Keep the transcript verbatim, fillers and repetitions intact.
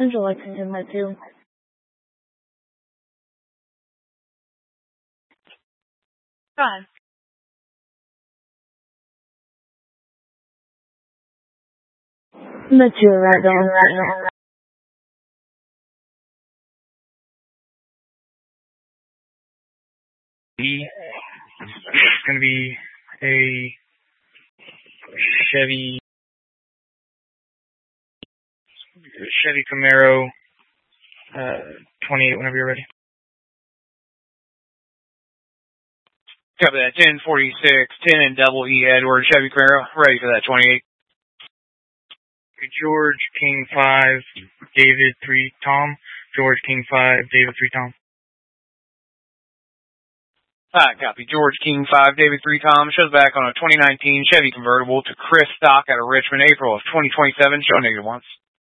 Central Lexington, Med two. Fine. Med two, right on right now. It's going to be a Chevy Chevy Camaro uh, twenty-eight whenever you're ready. Copy that. ten forty-six, ten and double E Edward, Chevy Camaro, ready for that twenty-eight. George King five, David three Tom. George King five, David three Tom. Alright, copy. George King five, David three Tom, shows back on a twenty nineteen Chevy convertible to Chris Stock out of Richmond, April of twenty twenty-seven, show negative once.